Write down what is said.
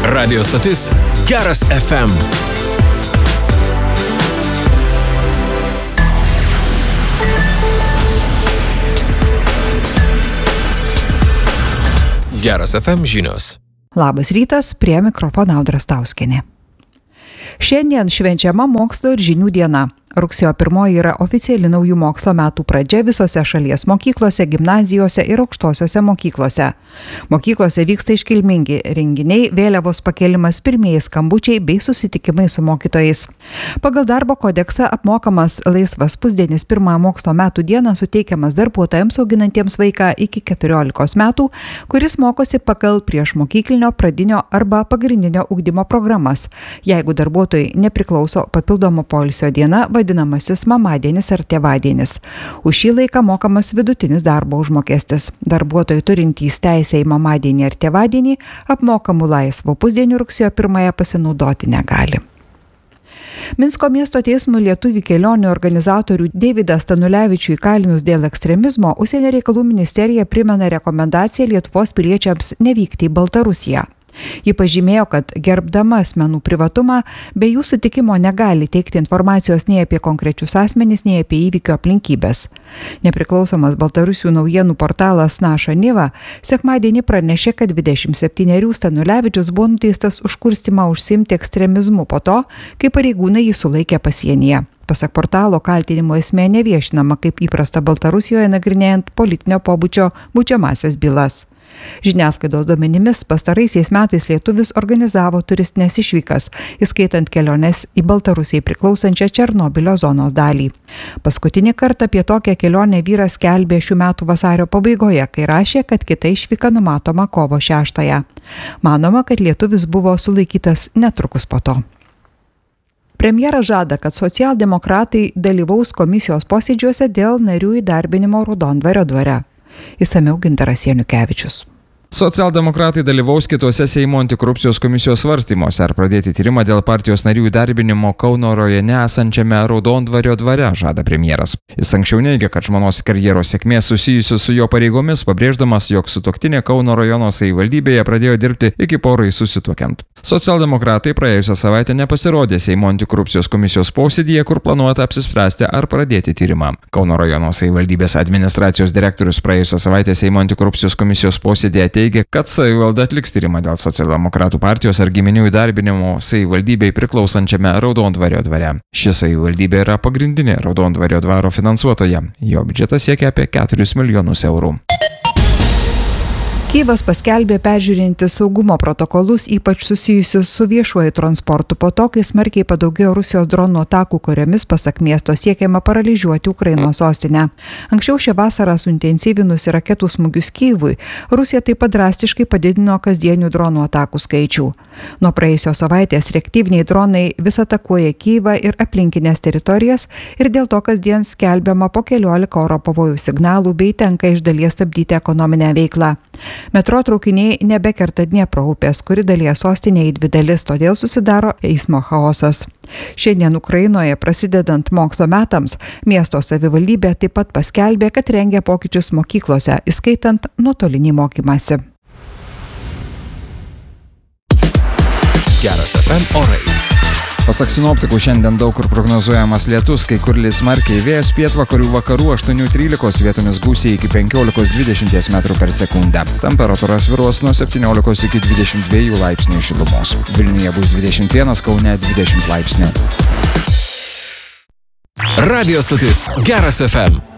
Radio stotis Geras FM. Geras FM žinios. Labas rytas, prie mikrofono Audra Stauskienė. Šiandien švenčiama mokslo ir žinių diena. Rugsėjo 1 yra oficiali naujų mokslo metų pradžia visose šalies mokyklose, gimnazijose ir aukštosiose mokyklose. Mokyklose vyksta iškilmingi renginiai, vėliavos pakėlimas, pirmieji skambučiai bei susitikimai su mokytojais. Pagal darbo kodeksą apmokamas laisvas pusdienis pirmąją mokslo metų dieną suteikiamas darbuotojams auginantiems vaiką iki 14 metų, kuris mokosi pagal priešmokyklinio, pradinio arba pagrindinio ugdymo programas. Jeigu darbuotojai nepriklauso papildomo poilsio diena, vadinamasis mamadienis ar tėvadienis. Už šį laiką mokamas vidutinis darbo užmokestis. Darbuotojai turintys teisę į mamadienį ar tėvadienį apmokamų laisvo pusdienių rugsėjo 1 pasinaudoti negali. Minsko miesto teismo lietuvių kelionių organizatorių Deividą Stanulevičių įkalinus dėl ekstremizmo, Užsienio reikalų ministerija primena rekomendaciją Lietuvos piliečiams nevykti į Baltarusiją. Ji pažymėjo, kad gerbdama asmenų privatumą, be jų sutikimo negali teikti informacijos nei apie konkrečius asmenys, nei apie įvykio aplinkybės. Nepriklausomas Baltarusių naujienų portalas Naša Niva sekmadienį pranešė, kad 27 Stanulevičius buvo nuteistas už kurstymą užsiimti ekstremizmu po to, kai pareigūnai jį sulaikė pasienyje. Pasak portalo, kaltinimo esmė neviešinama kaip įprasta Baltarusijoje nagrinėjant politinio pobūdžio baudžiamąsias bylas. Žiniasklaidos duomenimis pastaraisiais metais lietuvis organizavo turistinės išvykas, įskaitant keliones į Baltarusijai priklausančią Černobylio zonos dalį. Paskutinį kartą apie tokią kelionę vyras skelbė šių metų vasario pabaigoje, kai rašė, kad kita išvyka numatoma kovo 6. Manoma, kad lietuvis buvo sulaikytas netrukus po to. Premjeras žada, kad socialdemokratai dalyvaus komisijos posėdžiuose dėl narių įdarbinimo Raudondvario dvare. Išsamiau Gintaras Janukevičius. Socialdemokratai dalyvaus kitose Seimo antikorupcijos komisijos svarstymuose ar pradėti tyrimą dėl partijos narių įdarbinimo Kauno rajone esančiame Raudondvario dvare, žada premjeras. Jis anksčiau neigė, kad žmonos karjeros sėkmė susijusi su jo pareigomis, pabrėždamas, jog sutuoktinė Kauno rajono savivaldybėje pradėjo dirbti iki porai susituokiant. Socialdemokratai praėjusią savaitę nepasirodė Seimo antikorupcijos komisijos posėdyje, kur planuota apsispręsti ar pradėti tyrimą. Kauno rajono savivaldybės administracijos direktorius praėjusią savaitę Seimo antikorupcijos komisijos posėdyje teigia, kad savivalda atliks tyrimą dėl socialdemokratų partijos ar giminių įdarbinimo savivaldybei priklausančiame Raudondvario dvare. Ši savivaldybė yra pagrindinė Raudondvario dvaro finansuotoja. Jo biudžetas siekia apie 4 milijonus eurų. Kijevas paskelbė peržiūrinti saugumo protokolus, ypač susijusius su viešuoju transportu, po to, kai smarkiai padaugėjo Rusijos dronų atakų, kuriomis, pasak miesto, siekiama paralyžiuoti Ukrainos sostinę. Anksčiau šią vasarą suintensyvinus raketų smūgius Kijevui, Rusija taip pat drastiškai padidino kasdienių dronų atakų skaičių. Nuo praėjusios savaitės reaktyviniai dronai vis atakuoja Kijevą ir aplinkinės teritorijas ir dėl to kasdien skelbiama po 14 oro pavojų signalų bei tenka iš dalies stabdyti ekonominę veiklą. Metro traukiniai nebekerta Dniepro upės, kuri dalyja sostinę į 2 dalis, todėl susidaro eismo chaosas. Šiandien Ukrainoje, prasidedant mokslo metams, miesto savivaldybė taip pat paskelbė, kad rengia pokyčius mokyklose, įskaitant nuotolinį mokymąsi. Geras FM orai. Pasak sinoptikų, šiandien daug kur prognozuojamas lietus, kai kur lis smarkiai, vėjas pietvakarių vakarų 8–13, vietomis gūsiai iki 15–20 metrų per sekundę. Temperatūra svyruos nuo 17 iki 22 laipsnių šilumos. Vilniuje bus 21, Kaune 20 laipsnių. Radio stotis Geras FM.